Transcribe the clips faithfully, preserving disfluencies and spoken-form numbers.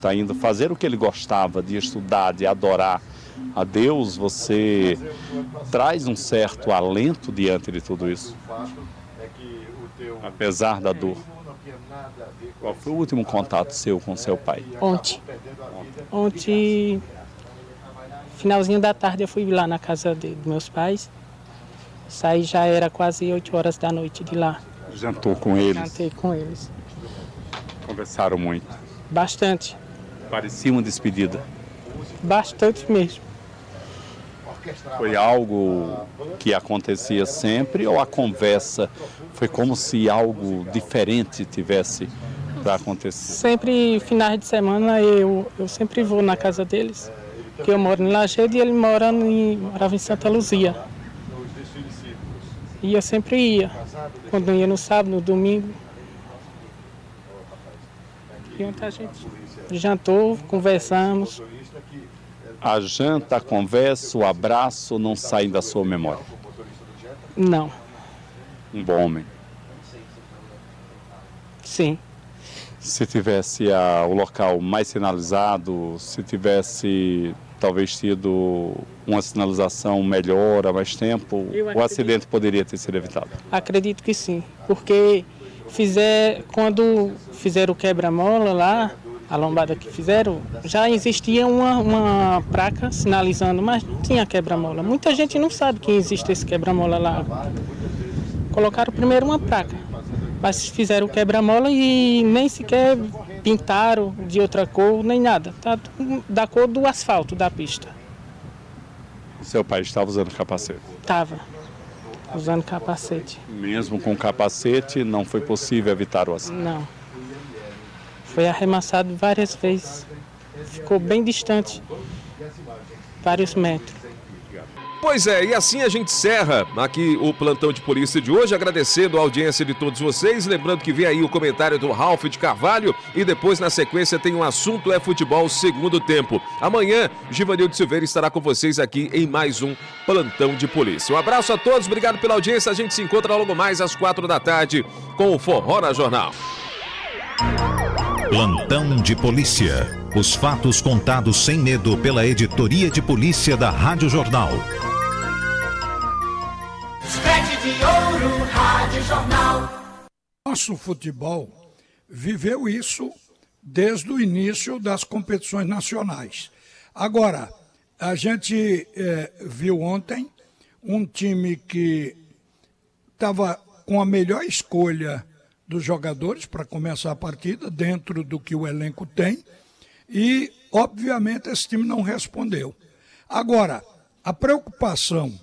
Está indo fazer o que ele gostava, de estudar, de adorar a Deus, você traz um certo alento diante de tudo isso, apesar da dor. Qual foi o último contato seu com seu pai? Ontem. Ontem, finalzinho da tarde, eu fui lá na casa de, dos meus pais. Saí já era quase oito horas da noite de lá. Jantou com eles? Jantei com eles. Conversaram muito? Bastante. Parecia uma despedida? Bastante mesmo. Foi algo que acontecia sempre ou a conversa foi como se algo diferente tivesse para acontecer? Sempre, finais de semana, eu, eu sempre vou na casa deles, porque eu moro em Lajeado e ele mora em, morava em Santa Luzia. E eu sempre ia, quando ia no sábado, no domingo. E ontem a gente jantou, conversamos. A janta, a conversa, o abraço não saem da sua memória? Não. Um bom homem? Sim. Se tivesse a, o local mais sinalizado, se tivesse talvez tido uma sinalização melhor há mais tempo, o acidente poderia ter sido evitado? Acredito que sim, porque fizer, quando fizeram o quebra-mola lá, a lombada que fizeram, já existia uma, uma placa sinalizando, mas não tinha quebra-mola. Muita gente não sabe que existe esse quebra-mola lá. Colocaram primeiro uma placa, mas fizeram o quebra-mola e nem sequer pintaram de outra cor, nem nada. Tá da cor do asfalto da pista. Seu pai estava usando capacete? Estava usando capacete. Mesmo com capacete, não foi possível evitar o acidente? Não. Foi arremessado várias vezes. Ficou bem distante, vários metros. Pois é, e assim a gente encerra aqui o plantão de polícia de hoje, agradecendo a audiência de todos vocês, lembrando que vem aí o comentário do Ralf de Carvalho e depois na sequência tem um assunto é futebol segundo tempo. Amanhã, Givanildo Silveira estará com vocês aqui em mais um plantão de polícia. Um abraço a todos, obrigado pela audiência, a gente se encontra logo mais às quatro da tarde com o Forró na Jornal. Plantão de polícia. Os fatos contados sem medo pela editoria de polícia da Rádio Jornal. De ouro, Rádio Jornal. Nosso futebol viveu isso desde o início das competições nacionais. Agora, a gente é, viu ontem um time que estava com a melhor escolha dos jogadores para começar a partida, dentro do que o elenco tem, e, obviamente, esse time não respondeu. Agora, a preocupação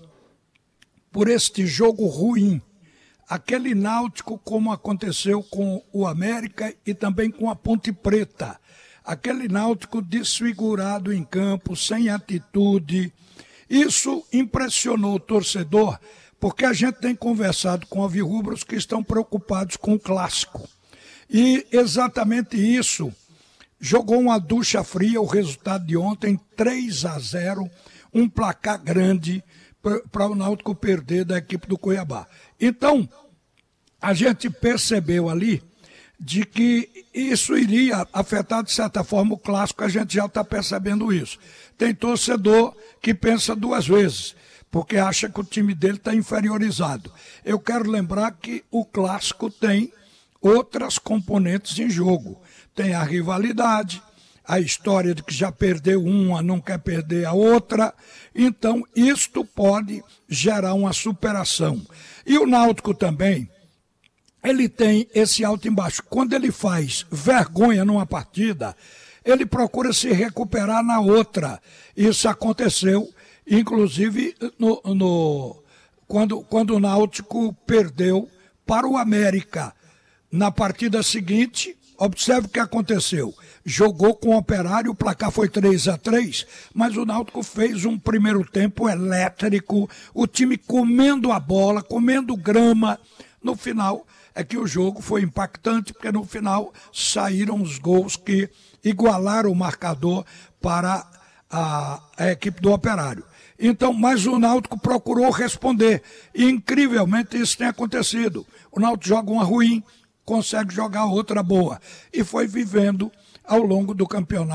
por este jogo ruim, aquele Náutico como aconteceu com o América e também com a Ponte Preta, aquele Náutico desfigurado em campo, sem atitude, isso impressionou o torcedor, porque a gente tem conversado com alvirrubros que estão preocupados com o clássico. E exatamente isso, jogou uma ducha fria o resultado de ontem, três a zero, um placar grande, para o Náutico perder da equipe do Cuiabá. Então, a gente percebeu ali de que isso iria afetar, de certa forma, o clássico, a gente já está percebendo isso. Tem torcedor que pensa duas vezes, porque acha que o time dele está inferiorizado. Eu quero lembrar que o clássico tem outras componentes em jogo. Tem a rivalidade, a história de que já perdeu uma, não quer perder a outra. Então, isto pode gerar uma superação. E o Náutico também, ele tem esse alto e baixo. Quando ele faz vergonha numa partida, ele procura se recuperar na outra. Isso aconteceu, inclusive, no, no, quando, quando o Náutico perdeu para o América. Na partida seguinte, observe o que aconteceu. Jogou com o Operário, o placar foi três a três, mas o Náutico fez um primeiro tempo elétrico, o time comendo a bola, comendo grama. No final, é que o jogo foi impactante, porque no final saíram os gols que igualaram o marcador para a, a equipe do Operário. Então, mas o Náutico procurou responder. E, incrivelmente, isso tem acontecido. O Náutico joga uma ruim, consegue jogar outra boa. E foi vivendo ao longo do campeonato.